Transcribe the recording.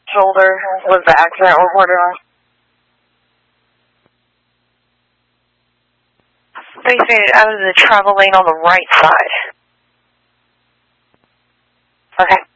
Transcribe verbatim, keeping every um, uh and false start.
shoulder was the accident reported on? They stated out of the travel lane on the right side. Okay.